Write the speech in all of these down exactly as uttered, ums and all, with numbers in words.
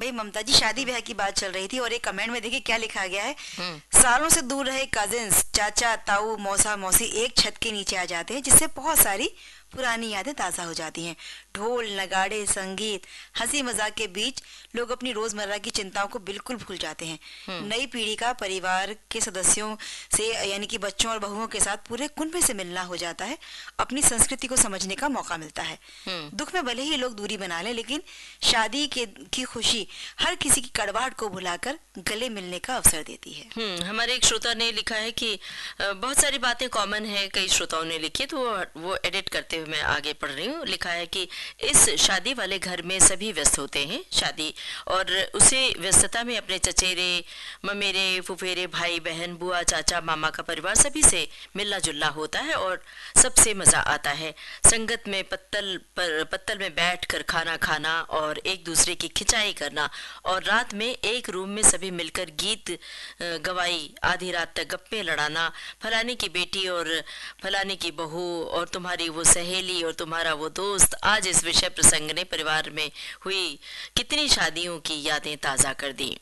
भाई ममता जी, शादी ब्याह की बात चल रही थी और एक कमेंट में देखिए क्या लिखा गया है। सालों से दूर रहे कजिन्स, चाचा ताऊ मौसा मौसी एक छत के नीचे आ जाते हैं, जिससे बहुत सारी पुरानी यादें ताज़ा हो जाती हैं। ढोल नगाड़े संगीत हंसी मजाक के बीच लोग अपनी रोजमर्रा की चिंताओं को बिल्कुल भूल जाते हैं। नई पीढ़ी का परिवार के सदस्यों से यानी कि बच्चों और बहुओं के साथ पूरे कुंभ से मिलना हो जाता है, अपनी संस्कृति को समझने का मौका मिलता है। दुख में भले ही लोग दूरी बना लें, लेकिन शादी के की खुशी हर किसी की कड़वाहट को भुलाकर गले मिलने का अवसर देती है। हम्म हमारे एक श्रोता ने लिखा है कि बहुत सारी बातें कॉमन है, कई श्रोताओं ने लिखी, तो वो एडिट करते हुए मैं आगे पढ़ रही हूँ। लिखा है कि इस शादी वाले घर में सभी व्यस्त होते हैं शादी, और उसे व्यस्तता में अपने चचेरे ममेरे फुफेरे भाई बहन बुआ चाचा मामा का परिवार सभी से मिलना जुलना होता है और सबसे मजा आता है। संगत में पत्तल पर पत्तल में बैठ कर खाना खाना और एक दूसरे की खिंचाई करना, और रात में एक रूम में सभी मिलकर गीत गवाई, आधी रात तक गप्पे लड़ाना, फलाने की बेटी और फलाने की बहू और तुम्हारी वो सहेली और तुम्हारा वो दोस्त। आज इस विषय प्रसंग ने परिवार में हुई कितनी शादियों की यादें ताजा कर दी।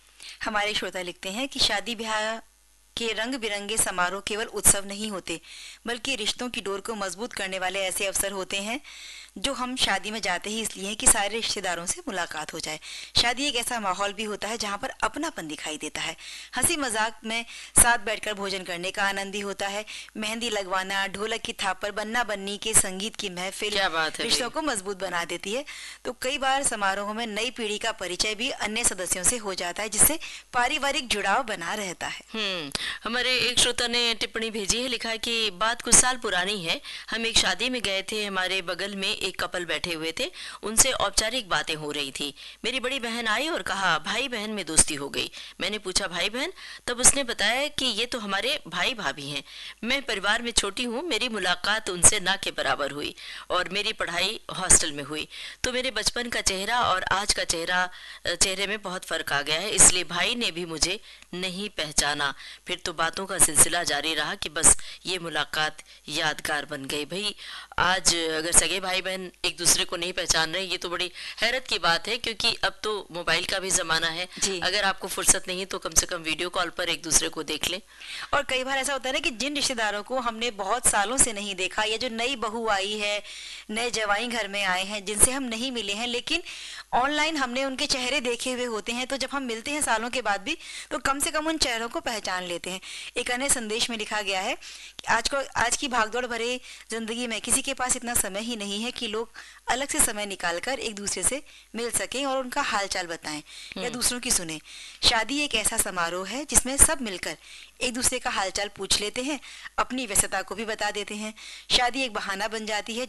हमारे श्रोता लिखते हैं कि शादी ब्याह के रंग बिरंगे समारोह केवल उत्सव नहीं होते, बल्कि रिश्तों की डोर को मजबूत करने वाले ऐसे अवसर होते हैं जो हम शादी में जाते ही इसलिए हैं कि सारे रिश्तेदारों से मुलाकात हो जाए। शादी एक ऐसा माहौल भी होता है जहाँ पर अपनापन दिखाई देता है। हंसी मजाक में साथ बैठकर भोजन करने का आनंद ही होता है। मेहंदी लगवाना, ढोलक की थाप पर बन्ना बन्नी के संगीत की महफिल रिश्तों को मजबूत बना देती है। तो कई बार समारोह में नई पीढ़ी का परिचय भी अन्य सदस्यों से हो जाता है, जिससे पारिवारिक जुड़ाव बना रहता है। हम्म हमारे एक श्रोता ने टिप्पणी भेजी है, लिखा है कि बात कुछ साल पुरानी है। हम एक शादी में गए थे, हमारे बगल में एक कपल बैठे हुए थे, उनसे औपचारिक बातें हो रही थी। मेरी बड़ी बहन आई और कहा भाई बहन में दोस्ती हो गई। मैंने पूछा भाई बहन, तब उसने बताया कि ये तो हमारे भाई भाभी हैं। मैं परिवार में छोटी हूँ, मेरी मुलाकात उनसे ना के बराबर हुई और मेरी पढ़ाई हॉस्टल में हुई, तो मेरे बचपन का चेहरा और आज का चेहरा चेहरे में बहुत फर्क आ गया है, इसलिए भाई ने भी मुझे नहीं पहचाना। फिर तो बातों का सिलसिला जारी रहा कि बस ये मुलाकात यादगार बन गई। भाई आज अगर सगे भाई बहन एक दूसरे को नहीं पहचान रहे, ये तो बड़ी हैरत की बात है, क्योंकि अब तो मोबाइल का भी जमाना है। अगर आपको फुर्सत नहीं तो कम से कम वीडियो कॉल पर एक दूसरे को देख लें। और कई बार ऐसा होता है ना कि जिन रिश्तेदारों को हमने बहुत सालों से नहीं देखा, या जो नई बहू आई है, नए जवाई घर में आए हैं, जिनसे हम नहीं मिले हैं, लेकिन ऑनलाइन हमने उनके चेहरे देखे हुए होते हैं, तो जब हम मिलते हैं सालों के बाद भी, तो कम से कम उन चेहरों को पहचान लेते हैं। एक अन्य संदेश में लिखा गया है कि आज को आज की भागदौड़ भरे जिंदगी में किसी के पास इतना समय ही नहीं है कि लोग अलग से समय निकालकर एक दूसरे से मिल सकें और उनका हालचाल बताएं या दूसरों की सुने। शादी एक ऐसा समारोह है जिसमें सब मिलकर एक दूसरे का हालचाल पूछ लेते हैं, अपनी व्यस्तता को भी बता देते हैं। शादी एक बहाना बन जाती है